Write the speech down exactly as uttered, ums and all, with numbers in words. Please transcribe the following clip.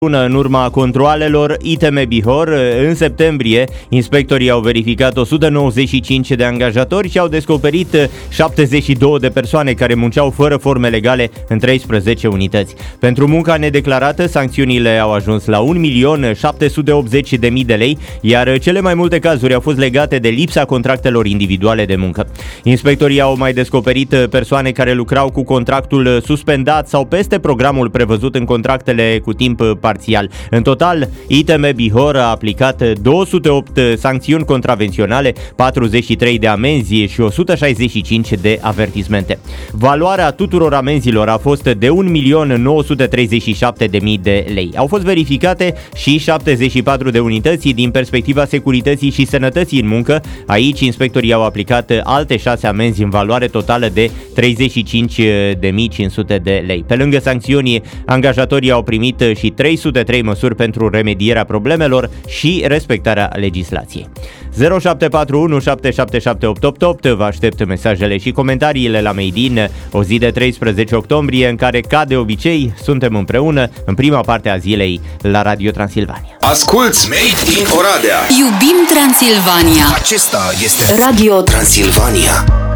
În urma controalelor I T M Bihor, în septembrie, inspectorii au verificat o sută nouăzeci și cinci de angajatori și au descoperit șaptezeci și două de persoane care munceau fără forme legale în treisprezece unități. Pentru munca nedeclarată, sancțiunile au ajuns la un milion șapte sute optzeci de mii de lei, iar cele mai multe cazuri au fost legate de lipsa contractelor individuale de muncă. Inspectorii au mai descoperit persoane care lucrau cu contractul suspendat sau peste programul prevăzut în contractele cu timp parțial. În total, I T M Bihor a aplicat două sute opt sancțiuni contravenționale, patruzeci și trei de amenzi și o sută șaizeci și cinci de avertismente. Valoarea tuturor amenzilor a fost de un milion nouă sute treizeci și șapte de mii de lei. Au fost verificate și șaptezeci și patru de unități din perspectiva securității și sănătății în muncă. Aici, inspectorii au aplicat alte șase amenzi în valoare totală de treizeci și cinci de mii cinci sute de lei. Pe lângă sancțiuni, angajatorii au primit și trei sute trei măsuri pentru remedierea problemelor și respectarea legislației. zero șapte patru unu șapte șapte șapte opt opt opt. Vă aștept mesajele și comentariile la Made in, o zi de treisprezece octombrie, în care, ca de obicei, suntem împreună în prima parte a zilei la Radio Transilvania. Asculți Made in Oradea. Iubim Transilvania. Acesta este Radio Transilvania.